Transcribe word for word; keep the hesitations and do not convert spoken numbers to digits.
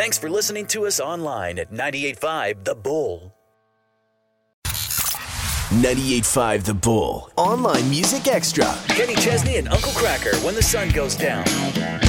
Thanks for listening to us online at ninety-eight point five The Bull. ninety-eight point five The Bull. Online Music Extra. Kenny Chesney and Uncle Kracker when the sun goes down.